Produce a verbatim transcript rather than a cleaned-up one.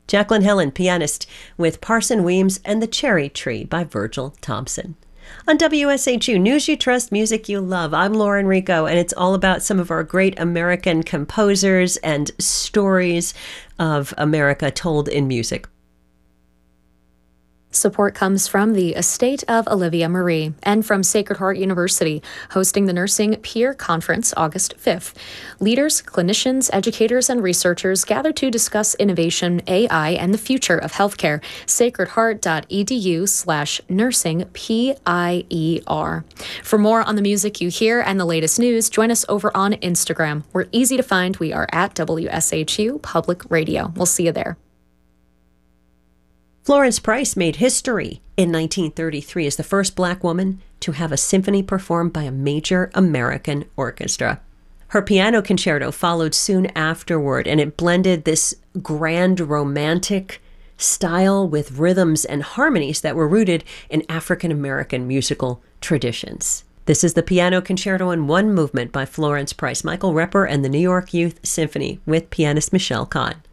Jacqueline Helen, pianist, with Parson Weems and the Cherry Tree by Virgil Thompson. On W S H U, News You Trust, Music You Love, I'm Lauren Rico, and it's all about some of our great American composers and stories of America told in music. Support comes from the estate of Olivia Marie and from Sacred Heart University, hosting the Nursing Peer Conference August fifth. Leaders, clinicians, educators, and researchers gather to discuss innovation, A I, and the future of healthcare. sacredheart.edu slash nursing P I E R. For more on the music you hear and the latest news, join us over on Instagram. We're easy to find. We are at W S H U Public Radio. We'll see you there. Florence Price made history in nineteen thirty-three as the first black woman to have a symphony performed by a major American orchestra. Her piano concerto followed soon afterward, and it blended this grand romantic style with rhythms and harmonies that were rooted in African American musical traditions. This is the Piano Concerto in One Movement by Florence Price, Michael Repper and the New York Youth Symphony with pianist Michelle Kahn.